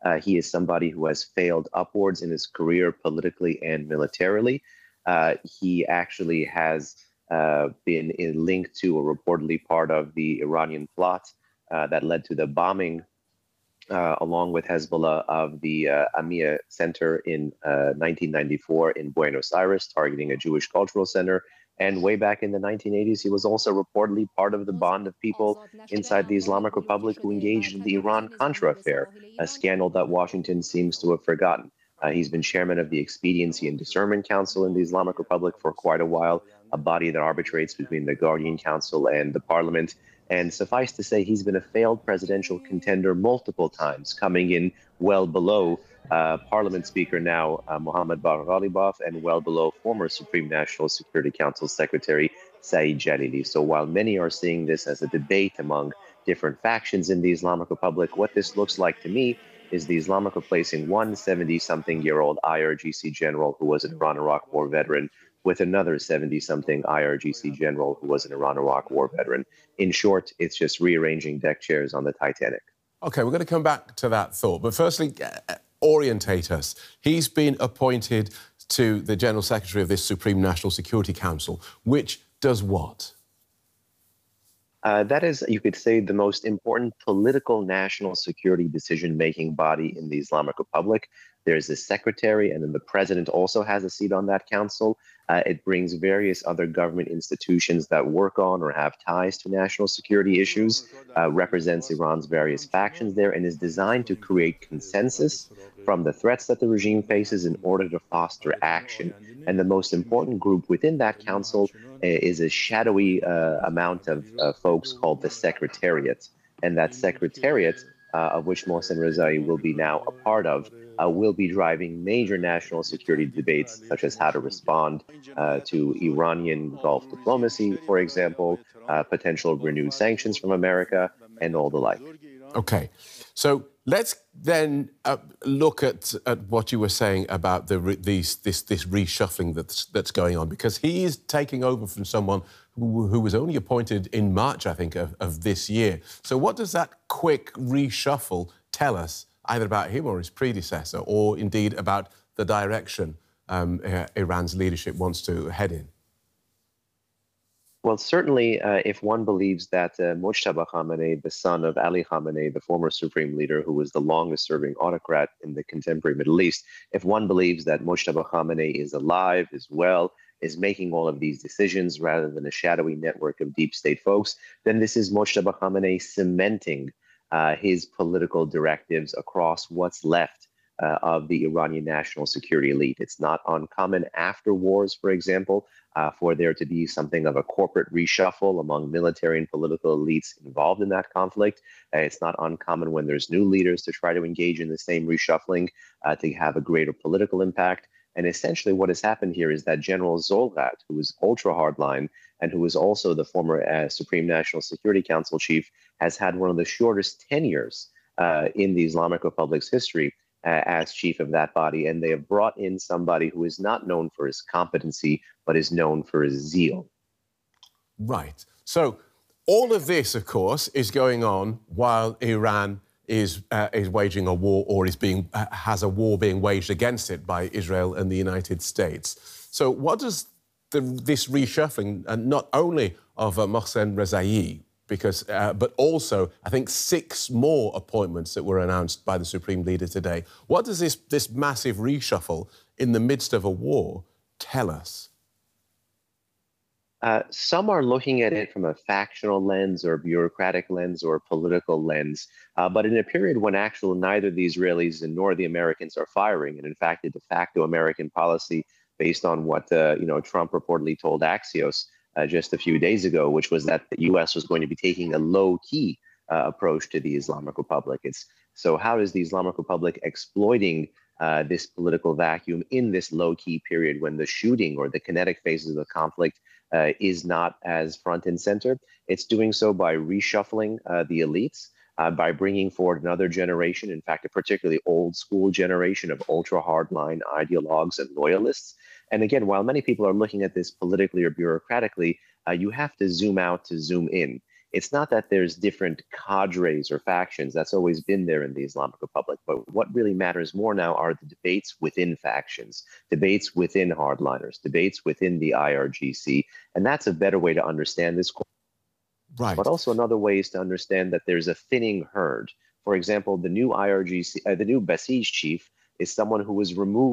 He is somebody who has failed upwards in his career politically and militarily. He actually has been linked to or reportedly part of the Iranian plot that led to the bombing, along with Hezbollah, of the Amia Center in 1994 in Buenos Aires, targeting a Jewish cultural center. And way back in the 1980s, he was also reportedly part of the band of people inside the Islamic Republic who engaged in the Iran-Contra affair, a scandal that Washington seems to have forgotten. He's been chairman of the Expediency and Discernment Council in the Islamic Republic for quite a while, a body that arbitrates between the Guardian Council and the parliament. And suffice to say, he's been a failed presidential contender multiple times, coming in well below Parliament Speaker now, Mohammad Bagh-Ghalibaf, and well below former Supreme National Security Council Secretary Saeed Jalili. So while many are seeing this as a debate among different factions in the Islamic Republic, what this looks like to me is the Islamic replacing one 70-something-year-old IRGC general who was an Iran-Iraq War veteran with another 70-something IRGC general who was an Iran-Iraq War veteran. In short, it's just rearranging deck chairs on the Titanic. OK, we're going to come back to that thought. But firstly, orientate us. He's been appointed to the General Secretary of this Supreme National Security Council, which does what? That is, you could say, the most important political national security decision-making body in the Islamic Republic. There's a secretary, and then the president also has a seat on that council. It brings various other government institutions that work on or have ties to national security issues, represents Iran's various factions there, and is designed to create consensus from the threats that the regime faces in order to foster action. And the most important group within that council is a shadowy amount of folks called the Secretariat. And that Secretariat, of which Mohsen Rezai will be now a part of, will be driving major national security debates, such as how to respond to Iranian Gulf diplomacy, for example, potential renewed sanctions from America, and all the like. OK, so let's then look at what you were saying about this reshuffling that's going on, because he is taking over from someone who was only appointed in March, I think, of this year. So what does that quick reshuffle tell us, either about him or his predecessor, or indeed about the direction Iran's leadership wants to head in? Well, certainly, if one believes that Mojtaba Khamenei, the son of Ali Khamenei, the former supreme leader who was the longest-serving autocrat in the contemporary Middle East, if one believes that Mojtaba Khamenei is alive, is well, is making all of these decisions rather than a shadowy network of deep state folks, then this is Mojtaba Khamenei cementing his political directives across what's left of the Iranian national security elite. It's not uncommon after wars, for example, for there to be something of a corporate reshuffle among military and political elites involved in that conflict. It's not uncommon when there's new leaders to try to engage in the same reshuffling to have a greater political impact. And essentially what has happened here is that General Zolgat, who is ultra hardline and who is also the former Supreme National Security Council chief, has had one of the shortest tenures in the Islamic Republic's history as chief of that body. And they have brought in somebody who is not known for his competency, but is known for his zeal. Right. So all of this, of course, is going on while Iran is waging a war, or has a war being waged against it by Israel and the United States. So what does this reshuffling, and not only of Mohsen Rezai, but also, I think, 6 more appointments that were announced by the Supreme Leader today. What does this massive reshuffle in the midst of a war tell us? Some are looking at it from a factional lens or bureaucratic lens or political lens, but in a period when actually neither the Israelis nor the Americans are firing, and in fact, a de facto American policy based on what Trump reportedly told Axios just a few days ago, which was that the U.S. was going to be taking a low-key approach to the Islamic Republic. So how is the Islamic Republic exploiting this political vacuum in this low-key period when the shooting or the kinetic phases of the conflict is not as front and center? It's doing so by reshuffling the elites, by bringing forward another generation, in fact, a particularly old school generation of ultra hardline ideologues and loyalists. And again, while many people are looking at this politically or bureaucratically, you have to zoom out to zoom in. It's not that there's different cadres or factions. That's always been there in the Islamic Republic. But what really matters more now are the debates within factions, debates within hardliners, debates within the IRGC. And that's a better way to understand this. Right. But also another way is to understand that there's a thinning herd. For example, the new IRGC, the new Basij chief is someone who was removed